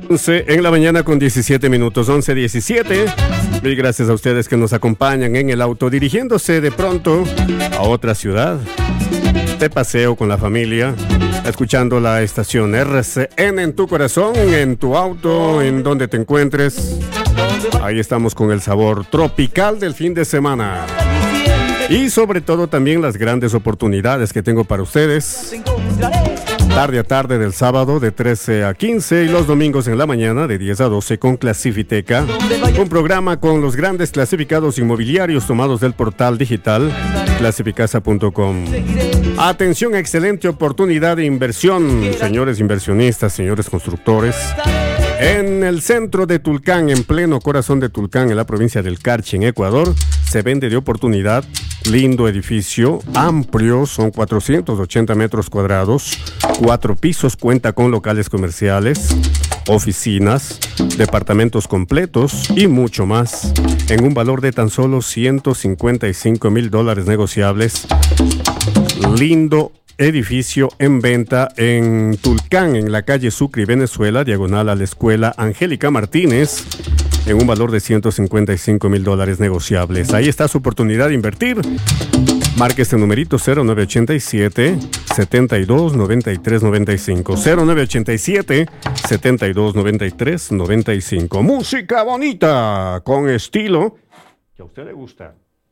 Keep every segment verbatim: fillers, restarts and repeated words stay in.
once en la mañana con diecisiete minutos, once diecisiete. Mil gracias a ustedes que nos acompañan en el auto, dirigiéndose de pronto a otra ciudad, de paseo con la familia, escuchando la estación R C N en tu corazón, en tu auto, en donde te encuentres. Ahí estamos con el sabor tropical del fin de semana. Y sobre todo también las grandes oportunidades que tengo para ustedes. Tarde a tarde del sábado de trece a quince y los domingos en la mañana de diez a doce con Clasifiteca. Un programa con los grandes clasificados inmobiliarios tomados del portal digital clasificasa punto com. Atención, excelente oportunidad de inversión, señores inversionistas, señores constructores. En el centro de Tulcán, en pleno corazón de Tulcán, en la provincia del Carchi, en Ecuador, se vende de oportunidad. Lindo edificio, amplio, son cuatrocientos ochenta metros cuadrados, cuatro pisos, cuenta con locales comerciales, oficinas, departamentos completos y mucho más, en un valor de tan solo ciento cincuenta y cinco mil dólares negociables. Lindo edificio en venta en Tulcán, en la calle Sucre, Venezuela, diagonal a la escuela Angélica Martínez, en un valor de ciento cincuenta y cinco mil dólares negociables. Ahí está su oportunidad de invertir. Marque este numerito cero nueve ochenta y siete, setenta y dos, noventa y tres, noventa y cinco. cero nueve ochenta y siete, setenta y dos, noventa y tres, noventa y cinco. Música bonita, con estilo que a usted le gusta.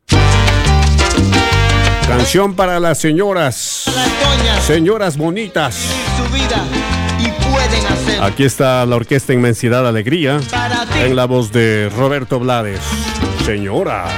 Canción para las señoras, señoras bonitas. Aquí está la orquesta Inmensidad Alegría, en la voz de Roberto Blades. Señora.